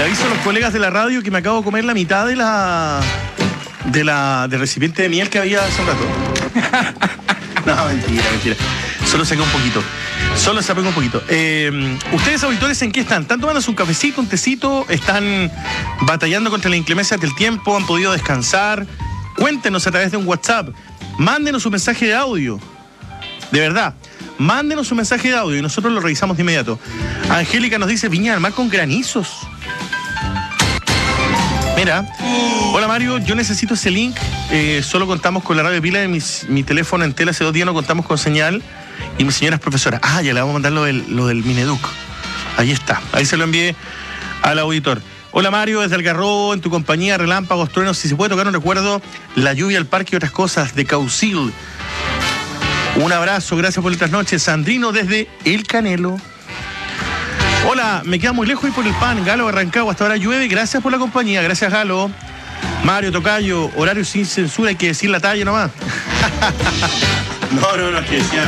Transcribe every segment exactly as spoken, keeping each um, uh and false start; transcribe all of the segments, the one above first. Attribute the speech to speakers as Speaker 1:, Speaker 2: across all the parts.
Speaker 1: Le aviso a los colegas de la radio que me acabo de comer la mitad de la... de la... del recipiente de miel que había hace un rato. No, mentira, mentira. Solo saqué un poquito. Solo saqué un poquito. Eh, ¿Ustedes, auditores, en qué están? ¿Están tomándose un cafecito, un tecito? ¿Están batallando contra la inclemencia del tiempo? ¿Han podido descansar? Cuéntenos a través de un WhatsApp. Mándenos un mensaje de audio. De verdad. Mándenos un mensaje de audio y nosotros lo revisamos de inmediato. Angélica nos dice: Viña del Mar con granizos. Mira, hola Mario, yo necesito ese link. Eh, solo contamos con la radio pila de mis, mi teléfono en tela. Hace dos días no contamos con señal. Y mi señora es profesora. Ah, ya le vamos a mandar lo del, lo del Mineduc. Ahí está. Ahí se lo envié al auditor. Hola Mario, desde Algarrobo, en tu compañía, relámpagos, truenos. Si se puede tocar un recuerdo, la lluvia, el parque y otras cosas de Caucil. Un abrazo, gracias por estas noches. Sandrino desde El Canelo. Hola, me queda muy lejos y por el pan. Galo de Rancagua, hasta ahora llueve. Gracias por la compañía, gracias Galo. Mario Tocayo, horario sin censura, hay que decir la talla nomás. No, no, no, es que decía...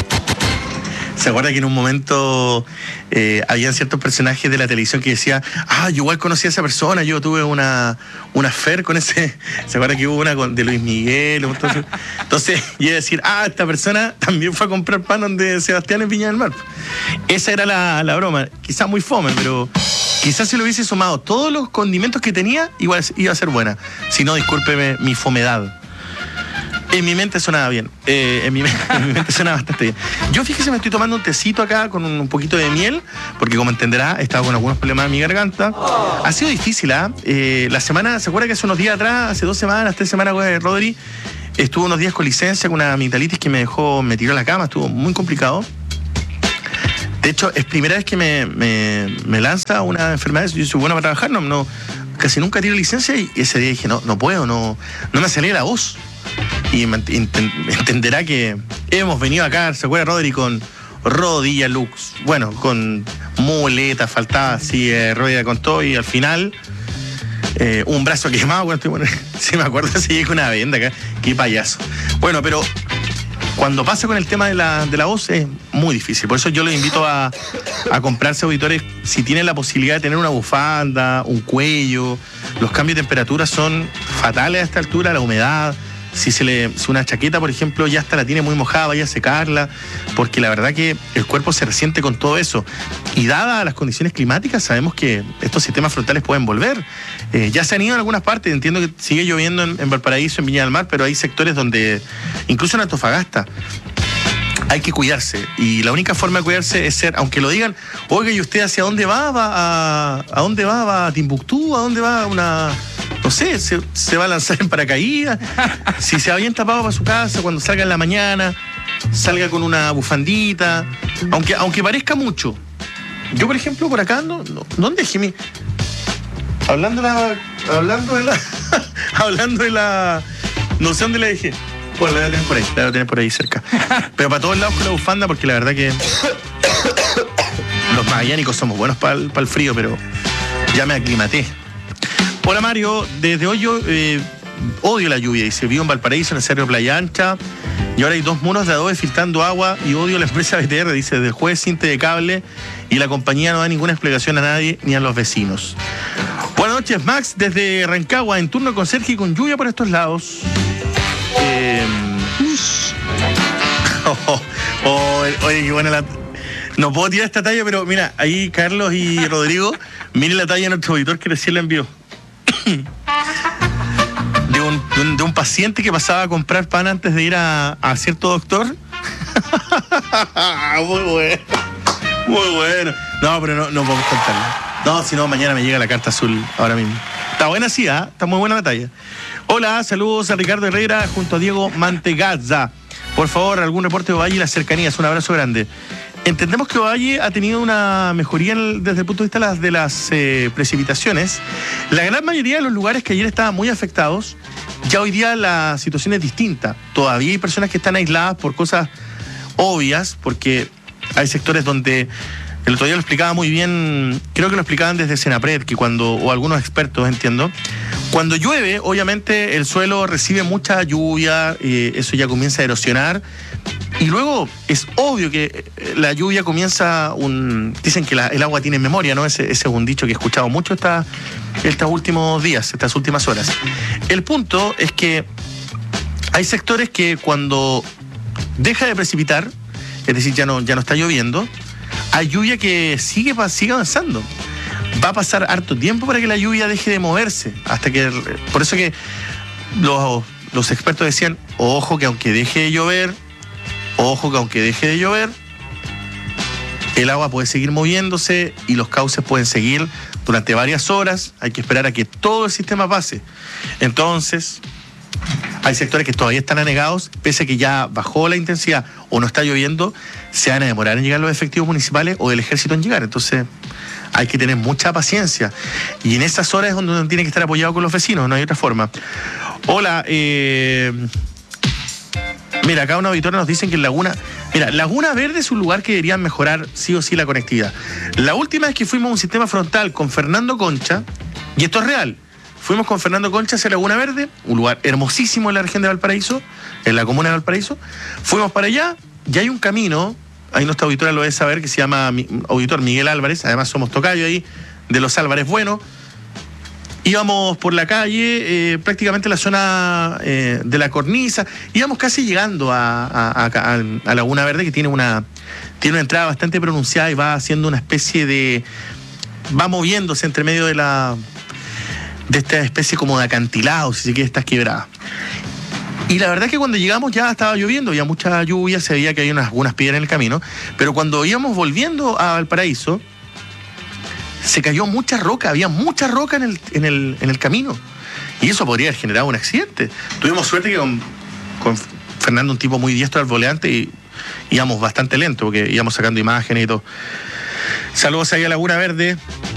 Speaker 1: ¿Se acuerda que en un momento eh, habían ciertos personajes de la televisión que decían: ah, yo igual conocí a esa persona, yo tuve una, una affair con ese... ¿Se acuerda que hubo una con, de Luis Miguel? Entonces, entonces yo iba a decir: ah, esta persona también fue a comprar pan donde Sebastián en Viña del Mar. Esa era la, la broma, quizás muy fome, pero quizás si lo hubiese sumado todos los condimentos que tenía, igual iba a ser buena. Si no, discúlpeme mi fomedad. En mi mente sonaba bien. Eh, en, mi, en mi mente sonaba bastante bien. Yo, fíjese, me estoy tomando un tecito acá con un, un poquito de miel, porque como entenderá, he estado con algunos problemas en mi garganta. Ha sido difícil, ¿ah? ¿eh? Eh, la semana, ¿se acuerda que hace unos días atrás, hace dos semanas, tres semanas, Rodri, estuvo unos días con licencia, con una amigdalitis que me dejó, me tiró a la cama, estuvo muy complicado. De hecho, es primera vez que me, me, me lanza una enfermedad. Yo soy bueno para trabajar, no, no, casi nunca tiro licencia, y ese día dije: no, no puedo, no, no me salía la voz. Y entenderá que hemos venido acá, ¿se acuerda, Rodri? Con rodilla, lux, bueno, con muletas, faltaba así, eh, rodilla con todo, y al final eh, un brazo quemado. Bueno, bueno, si me acuerdo, se llega una venda acá, qué payaso. Bueno, pero cuando pasa con el tema de la, de la voz es muy difícil. Por eso yo les invito a, a comprarse, auditores, si tienen la posibilidad de tener una bufanda, un cuello. Los cambios de temperatura son fatales a esta altura, la humedad. Si se le si una chaqueta, por ejemplo, ya hasta la tiene muy mojada, vaya a secarla, porque la verdad que el cuerpo se resiente con todo eso. Y dadas las condiciones climáticas, sabemos que estos sistemas frontales pueden volver. Eh, ya se han ido en algunas partes, entiendo que sigue lloviendo en, en Valparaíso, en Viña del Mar, pero hay sectores donde, incluso en Antofagasta, hay que cuidarse. Y la única forma de cuidarse es ser, aunque lo digan: oiga, ¿y usted hacia dónde va? ¿Va a, a dónde va? ¿Va a Timbuktu? ¿A dónde va una...? No sé, se, se va a lanzar en paracaídas. Si se va bien tapado para su casa, cuando salga en la mañana, salga con una bufandita. Aunque, aunque parezca mucho. Yo, por ejemplo, por acá, no, no, ¿dónde dejé mi...? Hablando de la... Hablando de la... hablando de la... No sé dónde la dejé. Bueno, la voy a tener por ahí, la voy a tener por ahí cerca. Pero para todos lados con la bufanda, porque la verdad que... los magallánicos somos buenos para el, para el frío, pero ya me aclimaté. Hola Mario, desde hoy yo eh, odio la lluvia. Dice: vivo en Valparaíso, en el Cerro Playa Ancha, y ahora hay dos muros de adobe filtrando agua, y odio la empresa B T R. Dice: desde el jueves cinte de cable, y la compañía no da ninguna explicación a nadie ni a los vecinos. Buenas noches, Max, desde Rancagua, en turno con Sergio y con lluvia por estos lados. Eh, oh, oh, oh, oye, qué buena la... No puedo tirar esta talla, pero mira, ahí Carlos y Rodrigo, miren la talla de nuestro auditor que recién la envió. De un, de, un, de un paciente que pasaba a comprar pan antes de ir a, a cierto doctor. Muy bueno, muy bueno. No, pero no, no podemos contarlo. No, si no, mañana me llega la carta azul ahora mismo. Está buena, sí, ¿eh? Está muy buena la talla. Hola, saludos a Ricardo Herrera junto a Diego Mantegazza. Por favor, algún reporte de Ovalle y las cercanías. Un abrazo grande. Entendemos que Ovalle ha tenido una mejoría el, desde el punto de vista de las, de las eh, precipitaciones. La gran mayoría de los lugares que ayer estaban muy afectados, ya hoy día la situación es distinta. Todavía hay personas que están aisladas por cosas obvias, porque hay sectores donde, el otro día lo explicaba muy bien, creo que lo explicaban desde Senapred, que cuando, o algunos expertos, entiendo, cuando llueve, obviamente el suelo recibe mucha lluvia, eh, eso ya comienza a erosionar, Y luego es obvio que la lluvia comienza un... Dicen que la, el agua tiene memoria, ¿no? Ese, ese es un dicho que he escuchado mucho esta, estos últimos días, estas últimas horas. El punto es que hay sectores que cuando deja de precipitar, es decir, ya no, ya no está lloviendo, hay lluvia que sigue, sigue avanzando. Va a pasar harto tiempo para que la lluvia deje de moverse. Hasta que. Por eso que los, los expertos decían, ojo que aunque deje de llover, ojo que aunque deje de llover, el agua puede seguir moviéndose y los cauces pueden seguir durante varias horas. Hay que esperar a que todo el sistema pase. Entonces, hay sectores que todavía están anegados, pese a que ya bajó la intensidad o no está lloviendo, se van a demorar en llegar los efectivos municipales o del ejército en llegar. Entonces, hay que tener mucha paciencia. Y en esas horas es donde uno tiene que estar apoyado con los vecinos, no hay otra forma. Hola, eh... mira, acá una auditora nos dicen que en Laguna... Mira, Laguna Verde es un lugar que deberían mejorar sí o sí la conectividad. La última vez que fuimos a un sistema frontal con Fernando Concha, y esto es real, fuimos con Fernando Concha hacia Laguna Verde, un lugar hermosísimo en la región de Valparaíso, en la comuna de Valparaíso. Fuimos para allá y hay un camino, ahí nuestra auditora lo debe saber, que se llama auditor Miguel Álvarez, además somos tocayo ahí, de los Álvarez Bueno. Íbamos por la calle, eh, prácticamente la zona eh, de la cornisa, íbamos casi llegando a, a, a, a Laguna Verde, que tiene una, tiene una entrada bastante pronunciada y va haciendo una especie de... va moviéndose entre medio de la... de esta especie como de acantilado, si se quiere, estas quebradas. Y la verdad es que cuando llegamos ya estaba lloviendo, había mucha lluvia, se veía que había unas, algunas piedras en el camino, pero cuando íbamos volviendo a Valparaíso, se cayó mucha roca, había mucha roca en el, en el, en el camino. Y eso podría haber generado un accidente. Tuvimos suerte que con, con Fernando, un tipo muy diestro al volante, y íbamos bastante lento, porque íbamos sacando imágenes y todo. Saludos ahí a Laguna Verde.